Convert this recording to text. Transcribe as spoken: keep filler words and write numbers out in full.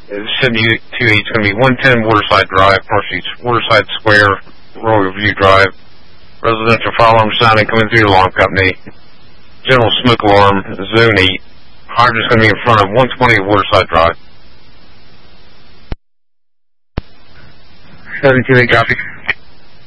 seventy-two eight is going to be one ten Waterside Drive, Northeast Waterside Square, Royal View Drive. Residential fire alarm sounding coming through the alarm company. General smoke alarm, Zone eight. Hydrant's going to be in front of one twenty Waterside Drive. seventy-two eight, copy.